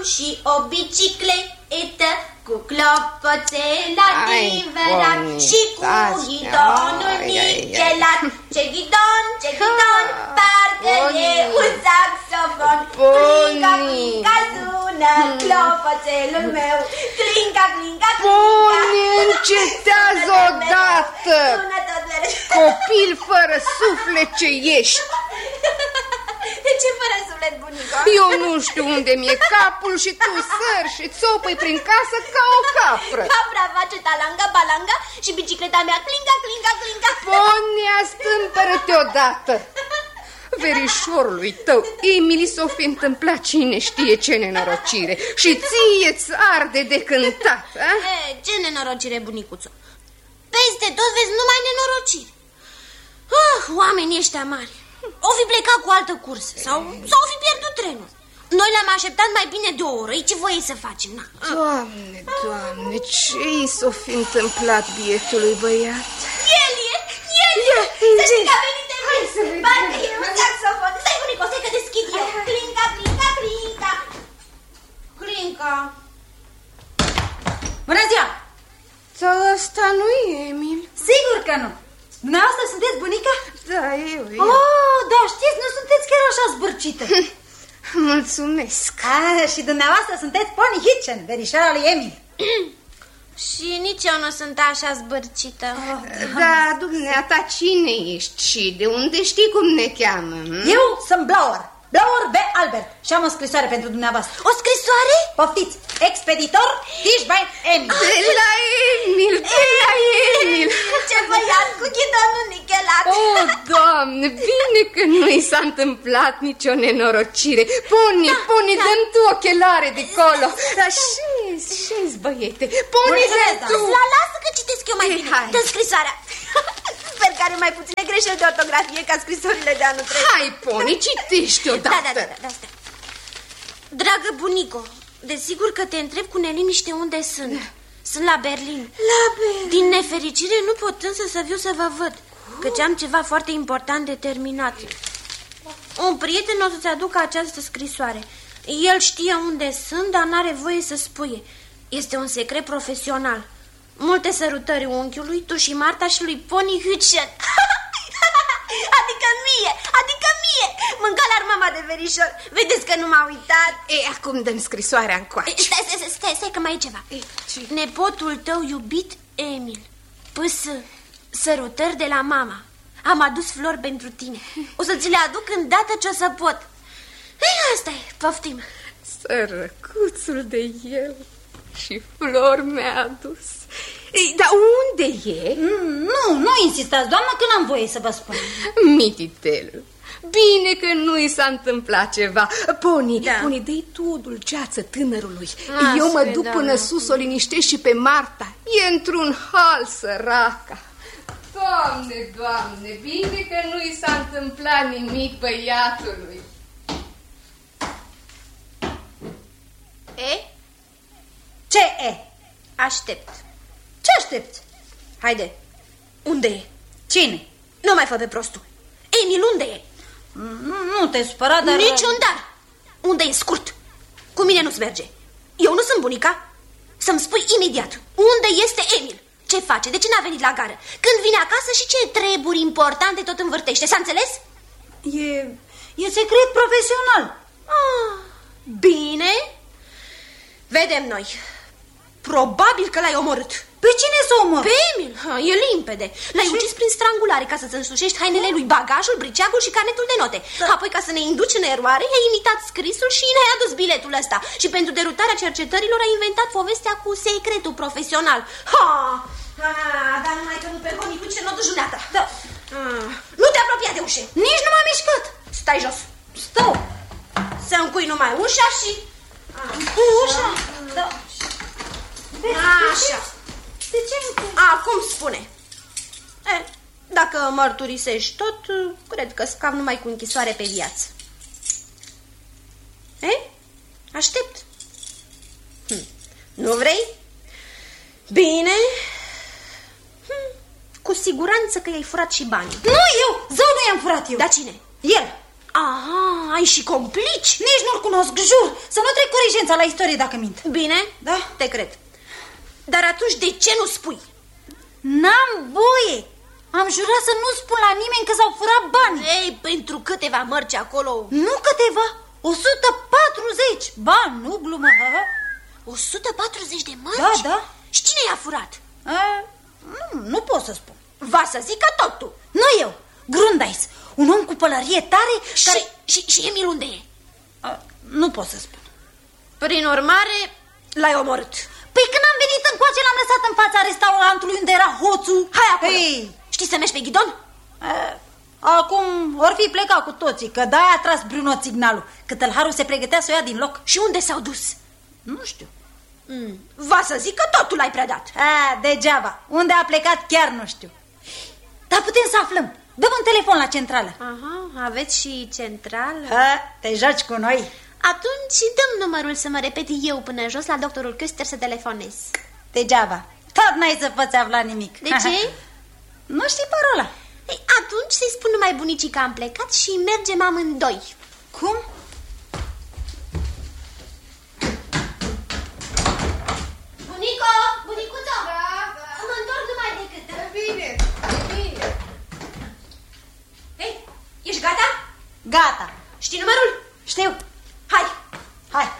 și o bicicletă cu clopoțel adevărat și cu ghidonul nicelat. Ce ghidon, parcă e un saxofon. Clinca, clinca, sună clopoțelul meu. Clinca, clinca, clinca. Pony, încetează odată! Copil fără suflet ce ești! De ce fără suflet, bunică? Eu nu știu unde mi-e capul și tu sări și țopăi prin casă ca o capră. Capra face talanga, balanga și bicicleta mea clinga, clinga, clinga. Ponia, stâmpără-te odată! Verișorului tău, Emily, s-o fi întâmplat cine știe ce nenorocire și ție-ți arde de cântat, a? Ce nenorocire, bunicuțo? Peste tot vezi numai nenorocire. Oamenii ăștia mari o fi plecat cu altă cursă sau o fi pierdut trenul. Noi le-am așteptat mai bine de o oră. Ce voie să facem? Doamne, Doamne, ce-i s-o fi întâmplat bietului băiat? El e! Să știi că a venit de mine. Parcă e un saxofon. Stai, bunico, stai că deschid eu. Clinca, clinca, clinca. Clinca. Bună ziua! Dar ăsta nu e Emil. Sigur că nu. Dumneavoastră sunteți bunica? Da, eu. Da, știți, nu sunteți chiar așa zbârcită. Mulțumesc. Și dumneavoastră sunteți Pony Hitchen, verișoara lui Emil. Și nici eu nu sunt așa zbârcită. Da, dumneata, cine ești și de unde știi cum ne cheamă? Eu sunt Blower B. Albert și am o scrisoare pentru dumneavoastră. O scrisoare? Poftiți, expeditor Tischbein Emil. De la Emil, Ce băiat cu ghidonul nichelat. Doamne, bine că nu-i s-a întâmplat nicio nenorocire. Pony, dă-mi tu ochelare de colo. Dar șezi, băiete, Pony, dă tu. Lasă că citesc eu mai bine. Dă scrisoarea. Sper că are mai puține greșeli de ortografie ca scrisorile de anul trecut. Hai, Pony, citești odată. Da. Dragă bunico, desigur că te întreb cu neliniște unde sunt. Sunt la Berlin. Din nefericire nu pot însă să viu să vă văd, căci am ceva foarte important de terminat. Un prieten o să-ți aducă această scrisoare. El știe unde sunt, dar n-are voie să spuie. Este un secret profesional. Multe sărutări unchiului, tu și Marta și lui Pony Hitchen. Adică mie. Mânca-l-ar mama de verișor. Vedeți că nu m-a uitat. Acum dă-mi scrisoarea încoace. Stai că mai e ceva. Nepotul tău iubit, Emil. Sărutări de la mama. Am adus flori pentru tine. O să ți le aduc îndată ce o să pot. Asta e, poftim. Sărăcuțul de el. Și flori mi-a adus. Dar unde e? Nu insistați, doamnă, că n-am voie să vă spun. Mititel, bine că nu i s-a întâmplat ceva. Pony, dă-i tu o dulceață tânărului. Eu mă duc până sus, o liniștesc și pe Marta. E într-un hal săraca. Doamne, bine că nu i s-a întâmplat nimic băiatului. Ce e? Aștept. Ce aștepți? Haide, unde e? Cine? Nu mai fă pe prostul. Emil, unde e? Nu te supăra, dar... Niciun dar. Unde e, scurt? Cu mine nu-ți merge. Eu nu sunt bunica. Să-mi spui imediat unde este Emil. Ce face? De ce n-a venit la gară? Când vine acasă și ce treburi importante tot învârtește? S-a înțeles? E secret profesional. Bine. Vedem noi. Probabil că l-ai omorât. Pe cine să omor? Pe Emil. E limpede. L-ai ucis prin strangulare ca să-ți însușești hainele lui, bagajul, briceagul și carnetul de note. Apoi, ca să ne induci în eroare, i-ai imitat scrisul și ne-ai adus biletul ăsta. Și pentru derutarea cercetărilor ai inventat povestea cu secretul profesional. Dar numai că nu pe Pony Hitchen o duci dumneata. Nu te apropia de ușe. Nici nu m-am mișcat. Stai jos. Stau. Să încui numai ușa și... Ușa? Da. Așa. De ce încui? Acum spune. Dacă mărturisești tot, cred că scap numai cu închisoare pe viață. Aștept. Nu vrei? Bine. Cu siguranță că i-ai furat și banii. Nu eu! Zău, nu i-am furat eu. Dar cine? El. Aha, ai și complici? Nici nu-l cunosc, jur. Să nu trec corigența la istorie dacă mint. Bine, da, te cred. Dar atunci de ce nu spui? N-am voie. Am jurat să nu spun la nimeni că s-au furat bani. Ei, pentru câteva mărci acolo. Nu câteva, 140. Bani, nu glumă. 140 de mărci? Da, da. Și cine i-a furat? Nu pot să spun. Va să zică tot tu. Nu eu, Grundais, un om cu pălărie tare care... Și Emil unde e? Nu pot să spun. Prin urmare, l-ai omorât. Păi când am venit încoace, l-am lăsat în fața restaurantului unde era hoțul. Hai acolo. Știi să mergi pe ghidon? Acum or fi plecat cu toții, că de-aia a tras Bruno signalul, că tălharul se pregătea să o ia din loc. Și unde s-au dus? Nu știu. Va să zic că totul l-ai predat. Degeaba. Unde a plecat chiar nu știu. Dar putem să aflăm. Dăm un telefon la centrală. Aha, aveți și centrală? Te joci cu noi. Atunci dăm numărul să mă repet eu până jos la doctorul Köster să telefonez. Degeaba. Tot n-ai să poți afla nimic. De ce? Nu știi parola. Ei, atunci să-i spun numai bunicii că am plecat și mergem amândoi. Cum? Bunico, bunicuțo, mă întorc numai decât. Bine. Ei, ești gata? Gata. Știi numărul?